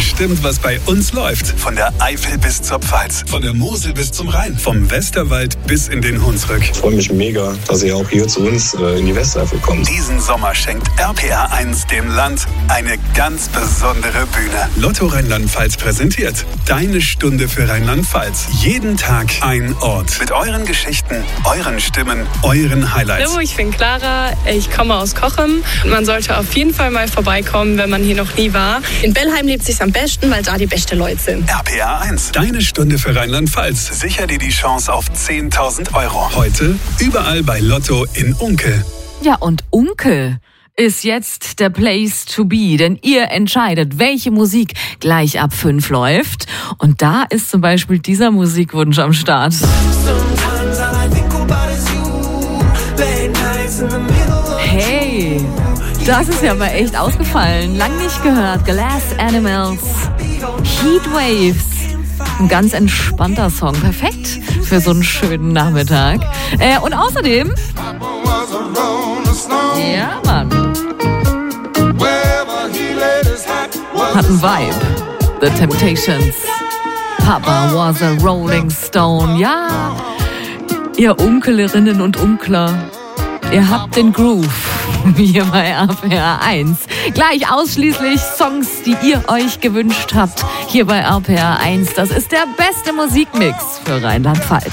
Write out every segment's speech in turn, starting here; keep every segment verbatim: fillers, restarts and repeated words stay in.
bestimmt, was bei uns läuft. Von der Eifel bis zur Pfalz, von der Mosel bis zum Rhein, vom Westerwald bis in den Hunsrück. Ich freue mich mega, dass ihr auch hier zu uns äh, in die Westeifel kommt. Diesen Sommer schenkt R P R eins dem Land eine ganz besondere Bühne. Lotto Rheinland-Pfalz präsentiert Deine Stunde für Rheinland-Pfalz. Jeden Tag ein Ort. Mit euren Geschichten, euren Stimmen, euren Highlights. Hallo, ich bin Clara, ich komme aus Cochem. Man sollte auf jeden Fall mal vorbeikommen, wenn man hier noch nie war. In Bellheim lebt es sich am besten, weil da die beste Leute sind. R P R eins, Deine Stunde für Rheinland-Pfalz. Sicher dir die Chance auf zehntausend Euro. Heute überall bei Lotto in Unkel. Ja, und Unkel ist jetzt der Place to be, denn ihr entscheidet, welche Musik gleich ab fünf läuft. Und da ist zum Beispiel dieser Musikwunsch am Start. Hey, das ist ja mal echt ausgefallen. Lang nicht gehört. Glass Animals, Heatwaves. Ein ganz entspannter Song. Perfekt für so einen schönen Nachmittag. Äh, und außerdem... Ja, Mann. Hat einen Vibe. The Temptations. Papa was a Rolling Stone. Ja, ihr Unklerinnen und Unkler, ihr habt den Groove. Hier bei R P R eins. Gleich ausschließlich Songs, die ihr euch gewünscht habt. Hier bei R P R eins. Das ist der beste Musikmix für Rheinland-Pfalz.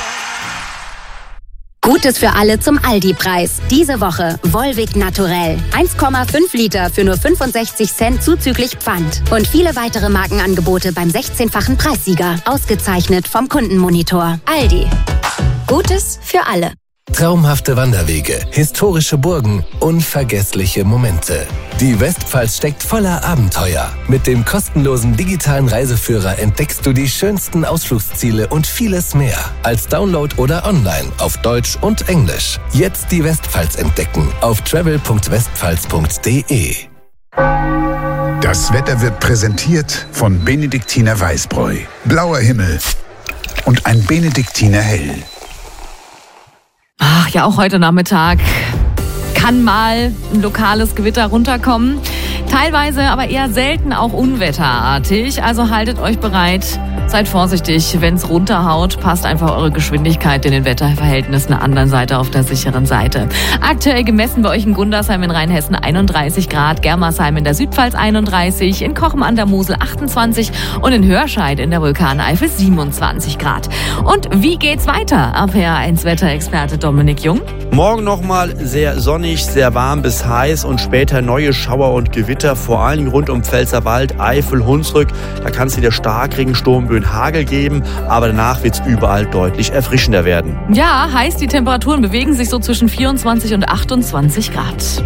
Gutes für alle zum Aldi-Preis. Diese Woche Volvic Naturell. eins Komma fünf Liter für nur fünfundsechzig Cent zuzüglich Pfand. Und viele weitere Markenangebote beim sechzehnfachen Preissieger. Ausgezeichnet vom Kundenmonitor. Aldi. Gutes für alle. Traumhafte Wanderwege, historische Burgen, unvergessliche Momente. Die Westpfalz steckt voller Abenteuer. Mit dem kostenlosen digitalen Reiseführer entdeckst du die schönsten Ausflugsziele und vieles mehr. Als Download oder online auf Deutsch und Englisch. Jetzt die Westpfalz entdecken auf travel punkt westpfalz punkt de. Das Wetter wird präsentiert von Benediktiner Weißbräu. Blauer Himmel und ein Benediktiner Hell. Ach ja, auch heute Nachmittag kann mal ein lokales Gewitter runterkommen. Teilweise aber eher selten auch unwetterartig. Also haltet euch bereit, seid vorsichtig, wenn es runterhaut. Passt einfach eure Geschwindigkeit in den Wetterverhältnissen an der Seite auf der sicheren Seite. Aktuell gemessen bei euch in Gundersheim in Rheinhessen einunddreißig Grad, Germersheim in der Südpfalz einunddreißig, in Cochem an der Mosel achtundzwanzig und in Hörscheid in der Vulkaneifel siebenundzwanzig Grad. Und wie geht's weiter? R P R eins Wetterexperte Dominik Jung. Morgen nochmal sehr sonnig, sehr warm bis heiß und später neue Schauer und Gewitter, vor allen Dingen rund um Pfälzerwald, Eifel, Hunsrück. Da kann es wieder Starkregen, Sturmböen, Hagel geben, aber danach wird es überall deutlich erfrischender werden. Ja, heißt, die Temperaturen bewegen sich so zwischen vierundzwanzig und achtundzwanzig Grad.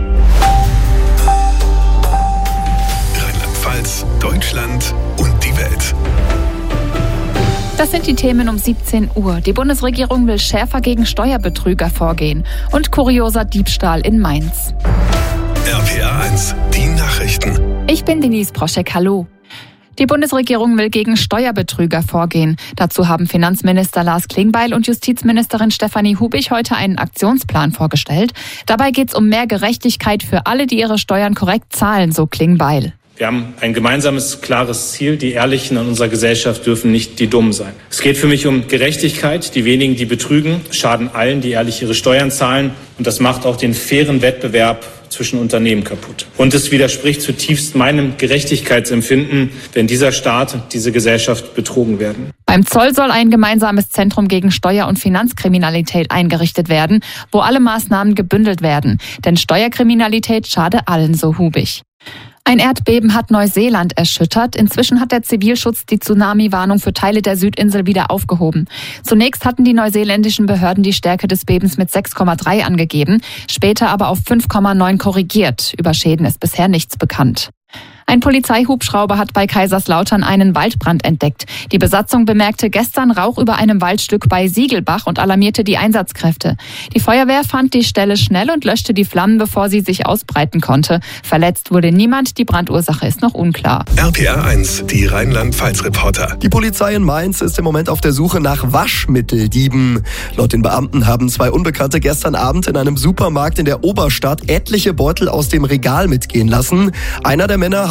Rheinland-Pfalz, Deutschland und die Welt. Das sind die Themen um siebzehn Uhr. Die Bundesregierung will schärfer gegen Steuerbetrüger vorgehen. Und kurioser Diebstahl in Mainz. R P R eins, die Nachrichten. Ich bin Denise Proschek, hallo. Die Bundesregierung will gegen Steuerbetrüger vorgehen. Dazu haben Finanzminister Lars Klingbeil und Justizministerin Stefanie Hubich heute einen Aktionsplan vorgestellt. Dabei geht es um mehr Gerechtigkeit für alle, die ihre Steuern korrekt zahlen, so Klingbeil. Wir haben ein gemeinsames, klares Ziel. Die Ehrlichen in unserer Gesellschaft dürfen nicht die Dummen sein. Es geht für mich um Gerechtigkeit. Die wenigen, die betrügen, schaden allen, die ehrlich ihre Steuern zahlen. Und das macht auch den fairen Wettbewerb zwischen Unternehmen kaputt. Und es widerspricht zutiefst meinem Gerechtigkeitsempfinden, wenn dieser Staat und diese Gesellschaft betrogen werden. Beim Zoll soll ein gemeinsames Zentrum gegen Steuer- und Finanzkriminalität eingerichtet werden, wo alle Maßnahmen gebündelt werden. Denn Steuerkriminalität schade allen, so Hubich. Ein Erdbeben hat Neuseeland erschüttert. Inzwischen hat der Zivilschutz die Tsunami-Warnung für Teile der Südinsel wieder aufgehoben. Zunächst hatten die neuseeländischen Behörden die Stärke des Bebens mit sechs Komma drei angegeben, später aber auf fünf Komma neun korrigiert. Über Schäden ist bisher nichts bekannt. Ein Polizeihubschrauber hat bei Kaiserslautern einen Waldbrand entdeckt. Die Besatzung bemerkte gestern Rauch über einem Waldstück bei Siegelbach und alarmierte die Einsatzkräfte. Die Feuerwehr fand die Stelle schnell und löschte die Flammen, bevor sie sich ausbreiten konnte. Verletzt wurde niemand, die Brandursache ist noch unklar. R P R eins, die Rheinland-Pfalz-Reporter. Die Polizei in Mainz ist im Moment auf der Suche nach Waschmitteldieben. Laut den Beamten haben zwei Unbekannte gestern Abend in einem Supermarkt in der Oberstadt etliche Beutel aus dem Regal mitgehen lassen. Einer der Männer hat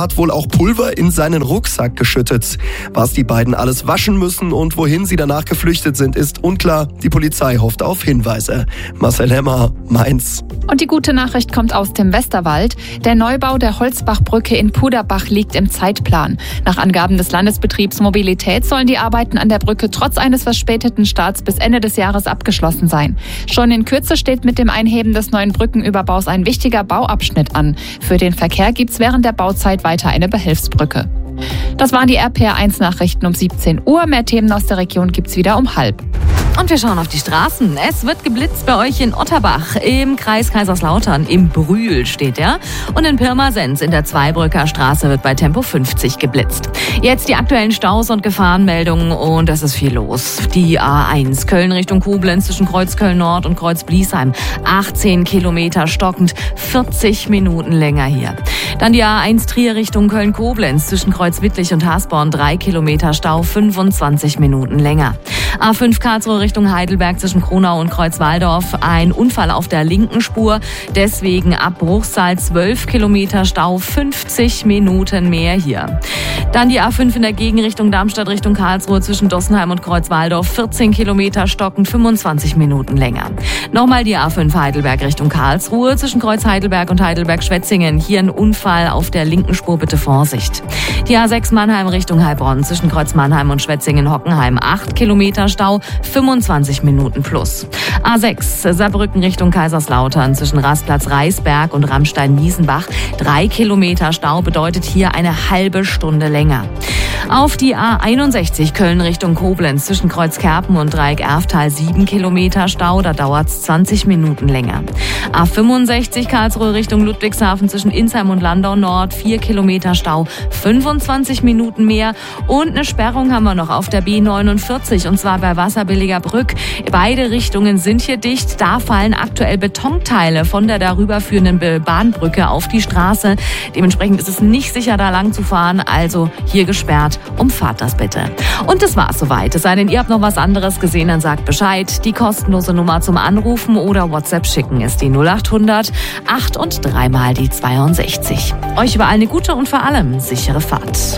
hat wohl auch Pulver in seinen Rucksack geschüttet. Was die beiden alles waschen müssen und wohin sie danach geflüchtet sind, ist unklar. Die Polizei hofft auf Hinweise. Marcel Hemmer, Mainz. Und die gute Nachricht kommt aus dem Westerwald. Der Neubau der Holzbachbrücke in Puderbach liegt im Zeitplan. Nach Angaben des Landesbetriebs Mobilität sollen die Arbeiten an der Brücke trotz eines verspäteten Starts bis Ende des Jahres abgeschlossen sein. Schon in Kürze steht mit dem Einheben des neuen Brückenüberbaus ein wichtiger Bauabschnitt an. Für den Verkehr gibt's während der Bauzeit weiter eine Behelfsbrücke. Das waren die R P R eins Nachrichten um siebzehn Uhr. Mehr Themen aus der Region gibt's wieder um halb. Und wir schauen auf die Straßen. Es wird geblitzt bei euch in Otterbach, im Kreis Kaiserslautern, im Brühl steht er. Und in Pirmasens in der Zweibrücker Straße wird bei Tempo fünfzig geblitzt. Jetzt die aktuellen Staus und Gefahrenmeldungen und es ist viel los. Die A eins Köln Richtung Koblenz zwischen Kreuz Köln Nord und Kreuz Bliesheim. achtzehn Kilometer stockend, vierzig Minuten länger hier. Dann die A eins Trier Richtung Köln-Koblenz zwischen Kreuz Wittlich und Hasborn. drei Kilometer Stau, fünfundzwanzig Minuten länger. A fünf Karlsruhe Richtung Heidelberg zwischen Kronau und Kreuzwaldorf. Ein Unfall auf der linken Spur. Deswegen ab Bruchsal zwölf Kilometer Stau, fünfzig Minuten mehr hier. Dann die A fünf in der Gegenrichtung Darmstadt Richtung Karlsruhe zwischen Dossenheim und Kreuzwaldorf. vierzehn Kilometer stockend, fünfundzwanzig Minuten länger. Nochmal die A fünf Heidelberg Richtung Karlsruhe zwischen Kreuz Heidelberg und Heidelberg-Schwetzingen. Hier ein Unfall auf der linken Spur, bitte Vorsicht. Die A sechs Mannheim Richtung Heilbronn zwischen Kreuz Mannheim und Schwetzingen-Hockenheim. acht Kilometer Stau, fünfundzwanzig Minuten plus. A sechs Saarbrücken Richtung Kaiserslautern zwischen Rastplatz Reisberg und Rammstein-Miesenbach. drei Kilometer Stau bedeutet hier eine halbe Stunde länger. Auf die A einundsechzig Köln Richtung Koblenz zwischen Kreuzkerpen und Dreieck Erftal sieben Kilometer Stau, da dauert es zwanzig Minuten länger. A fünfundsechzig Karlsruhe Richtung Ludwigshafen zwischen Insheim und Landau Nord vier Kilometer Stau, fünfundzwanzig Minuten mehr. Und eine Sperrung haben wir noch auf der B neunundvierzig und zwar bei Wasserbilliger Brück. Beide Richtungen sind hier dicht. Da fallen aktuell Betonteile von der darüber führenden Bahnbrücke auf die Straße. Dementsprechend ist es nicht sicher, da lang zu fahren. Also hier gesperrt. Umfahrt das bitte. Und das war's soweit. Es sei denn, ihr habt noch was anderes gesehen, dann sagt Bescheid. Die kostenlose Nummer zum Anrufen oder WhatsApp schicken ist die null acht hundert acht und dreimal die zweiundsechzig. Euch überall eine gute und vor allem sichere Fahrt.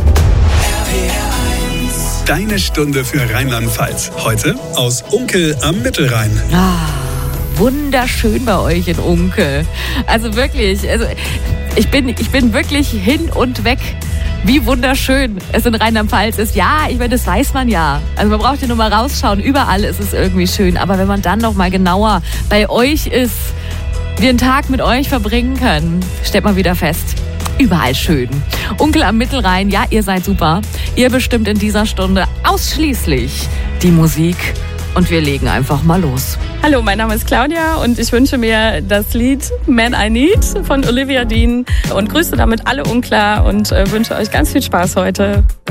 Deine Stunde für Rheinland-Pfalz. Heute aus Unkel am Mittelrhein. Ah, wunderschön bei euch in Unkel. Also wirklich, also ich bin, ich bin wirklich hin und weg. Wie wunderschön es in Rheinland-Pfalz ist. Ja, ich meine, das weiß man ja. Also man braucht ja nur mal rausschauen. Überall ist es irgendwie schön. Aber wenn man dann noch mal genauer bei euch ist, wir einen Tag mit euch verbringen können, stellt man wieder fest, überall schön. Unkel am Mittelrhein, ja, ihr seid super. Ihr bestimmt in dieser Stunde ausschließlich die Musik. Und wir legen einfach mal los. Hallo, mein Name ist Claudia und ich wünsche mir das Lied Man I Need von Olivia Dean und grüße damit alle Unklar und wünsche euch ganz viel Spaß heute.